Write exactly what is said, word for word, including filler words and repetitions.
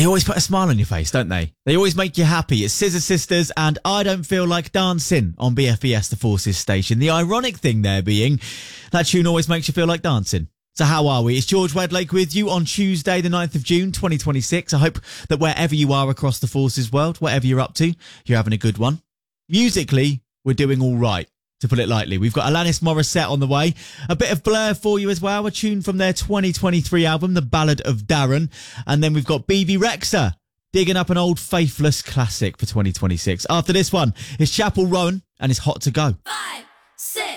They always put a smile on your face, don't they? They always make you happy. It's Scissor Sisters and I Don't Feel Like Dancing on B F E S, the Forces station. The ironic thing there being that tune always makes you feel like dancing. So how are we? It's George Wedlake with you on Tuesday, the ninth of June, twenty twenty-six. I hope that wherever you are across the Forces world, whatever you're up to, you're having a good one. Musically, we're doing all right, to put it lightly. We've got Alanis Morissette on the way. A bit of Blur for you as well. A tune from their twenty twenty-three album, The Ballad of Darren. And then we've got Bebe Rexha digging up an old Faithless classic for twenty twenty-six. After this one, it's Chapel Roan and it's Hot to Go. Five, six.